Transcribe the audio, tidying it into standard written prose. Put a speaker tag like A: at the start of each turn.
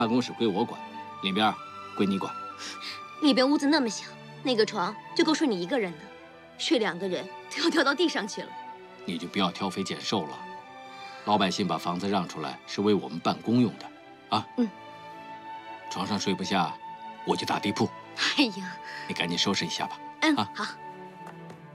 A: 办公室归我管，里边归你管。
B: 里边屋子那么小，那个床就够睡你一个人的，睡2个人都要掉到地上去了。
A: 你就不要挑肥拣瘦了。老百姓把房子让出来是为我们办公用的，啊。床上睡不下，我就打地铺。
B: 哎呀，
A: 你赶紧收拾一下吧。
B: 嗯，
A: 啊，
B: 好。